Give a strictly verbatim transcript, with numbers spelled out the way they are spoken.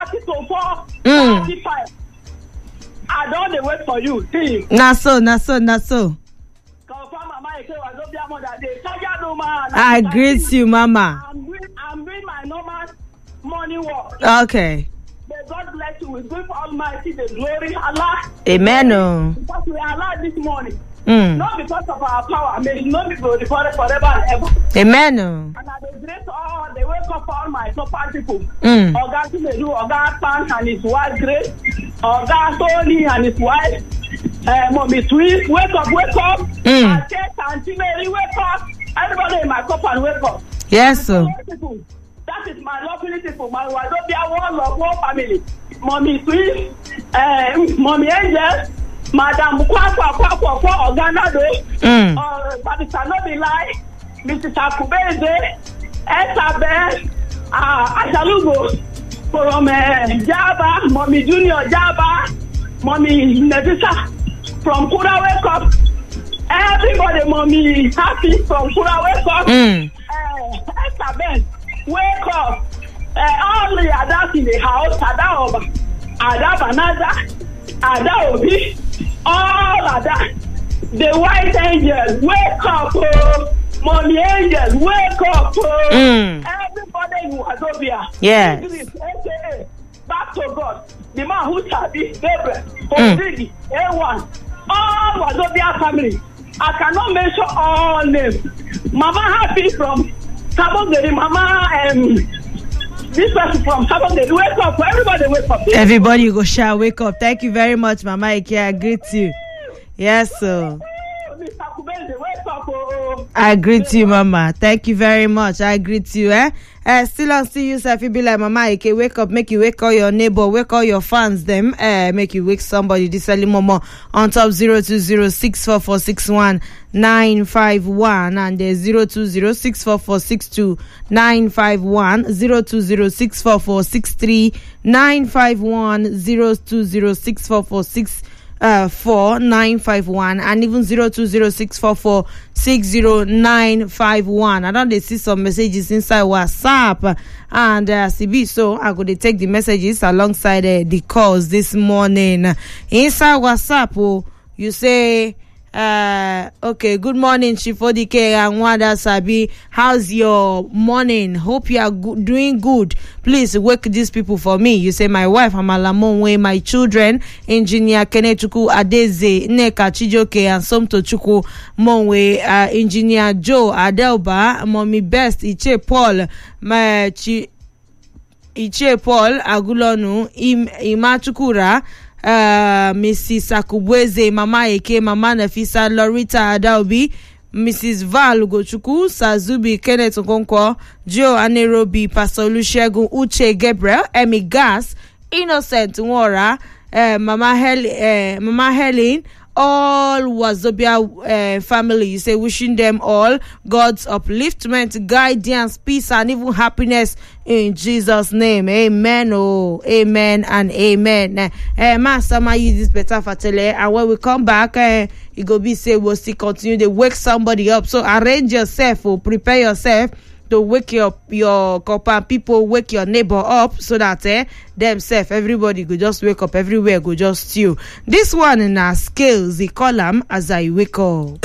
thirty to four, Mm. thirty-five. I don't dey wait for you. See. Na so, na so, na so. Confirm Mama Eke Wazobia mother day. Charger no man. I greet you, Mama. I'm doing, I'm doing my normal morning walk. Okay. May God bless you. We give Almighty the glory. Allah. Amen. Oh. Because we are alive this morning. Mm. Not because of our power. May no people record forever and ever. Amen. Oh. And I dey grace all the wake up all my support people. Mm. Oga Tumedu, Oga Pan and his wife Grace, Oga Tony and his wife, uh, Mommy Sweet, wake up, wake up. Mm. Ate Auntie Mary, wake up. Everybody in my cup and wake up. Yes, sir. People, that is my lovely people. My Wazobia one love, one family. Mommy Sweet, uh, Mommy Angel, Madam Kwakwa Kwakwa Kwa Oganado, Mm. uh, but it cannot be lie. Missus Akubeze, Esabel, uh, Ashalugo, from uh, Java, Mommy Junior Java, Mommy Nevisa, from Kura Wake Up. Everybody, Mommy Happy from Kura Wake Up. Mm. Uh, Esabel, wake up. Uh, all the adults in the house, Ada Oba, Ada Banaza, Ada Obi, all of that. The white angels, wake up, oh. Mommy angels, wake up, oh. Mm. Everybody in Wazobia. Yes. Idris, A K A, back to God. The man who shall be Gabriel, Mm. Odidi, A one, all Wazobia family. I cannot mention all names. Mama Happy from Sabongeri, Mama, um, this person from Sabongeri, wake up, everybody wake up. Everybody go shall wake up. Thank you very much, Mama Ike. I greet you. Yes, sir. Mister Kubeze, wake up, oh. I greet you, Mama. Thank you very much. I greet you, eh? Uh, still on see you, if you be like Mama Ike, wake up, make you wake all your neighbor, wake all your fans, them, uh, make you wake somebody this early momo on top zero two zero six four four six one nine five one and there's zero two zero six four four six two nine five one, zero two zero six four four six three nine five one, zero two zero six four four six Uh, four nine five one and even zero two zero six four four six zero nine five one. I don't they see some messages inside WhatsApp and uh, C B, so I could take the messages alongside uh, the calls this morning inside WhatsApp. Oh, you say uh okay, good morning Shifodike and Wada Sabi, how's your morning? Hope you are go- doing good. Please wake these people for me. You say my wife Amala Monwe, my children Engineer Kenechuku Adeze, Neka Chijoke and Somto Chuku Monwe, uh, Engineer Joe Adelba, Mommy Best Iche Paul, my chi Iche Paul Agulonu, Im Imachukura, Uh, Missus Akubweze, Mama Eke, Mama Nafisa, Lorita Adaobi, Missus Val Ugochukwu, Sazubi, Kenneth Okonkwo, Joe Anerobi, Pastor Olusegun, Uche Gabriel, Emmy Gas, Innocent Nwora, uh, Mama Hel, uh, Mama Helen, all Wazobia uh, family. You say wishing them all God's upliftment, guidance, peace, and even happiness in Jesus' name. Amen. Oh, amen and amen. Uh, Master, ma use this better for tele. And when we come back, uh, you go be say we'll still continue to wake somebody up. So arrange yourself or prepare yourself to wake your your couple people, wake your neighbor up so that eh, themselves, everybody go just wake up, everywhere go just stew. This one in our scales, the column as I wake up.